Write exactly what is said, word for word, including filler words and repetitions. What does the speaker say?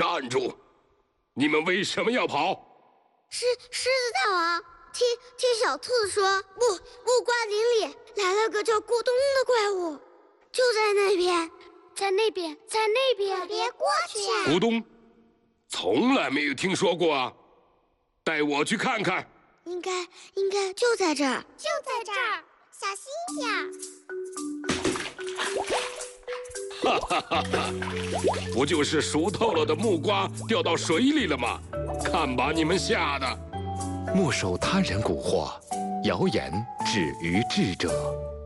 站住！你们为什么要跑？ 狮狮子大王，听听小兔子说，木木瓜林里来了个叫咕咚的怪物，就在那边，在那边，在那边， 别过去啊！ 咕咚，从来没有听说过啊！带我去看看。 应该应该就在这儿， 就在这儿，小心点儿！ 哈哈哈哈！不就是熟透了的木瓜掉到水里了吗？看把你们吓的！ 莫受他人蛊惑，谣言止于智者。